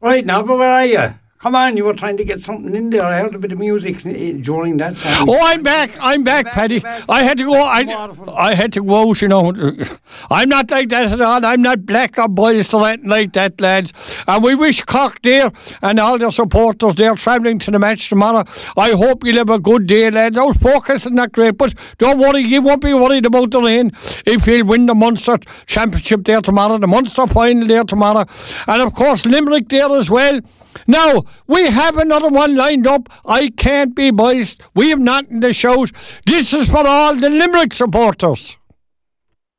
Right now, but where are you? Come on, you were trying to get something in there. I heard a bit of music during that song. Oh, I'm back, Paddy. I had to go. I had to go out, you know. I'm not like that at all. I'm not black or boys or anything like that, lads. And we wish Cork there and all their supporters there travelling to the match tomorrow. I hope you'll have a good day, lads. Our focus is not great, but don't worry, you won't be worried about the rain if you'll win the Munster Championship there tomorrow, the Munster final there tomorrow, and of course Limerick there as well. Now, we have another one lined up. I can't be biased. We have nothing to shout. This is for all the Limerick supporters.